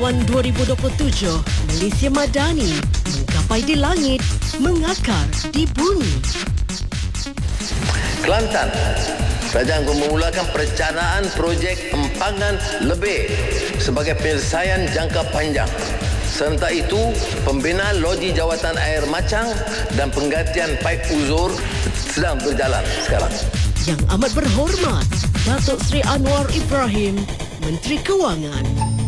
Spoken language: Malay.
tahun 2027, Malaysia Madani menggapai di langit, mengakar di bumi. Kelantan, kerajaan memulakan perencanaan projek empangan lebih sebagai penyelesaian jangka panjang. Serta itu, pembinaan loji jawatan air Macang dan penggantian paip uzur sedang berjalan sekarang. Yang amat berhormat, Datuk Seri Anwar Ibrahim, Menteri Kewangan.